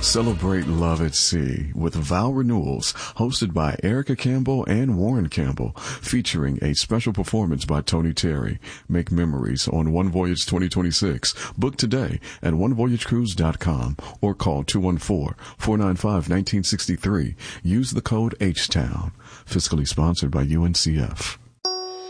Celebrate love at sea with Vow Renewals, hosted by Erica Campbell and Warren Campbell, featuring a special performance by Tony Terry. Make memories on One Voyage 2026. Book today at onevoyagecruise.com or call 214-495-1963. Use the code HTOWN. Fiscally sponsored by UNCF.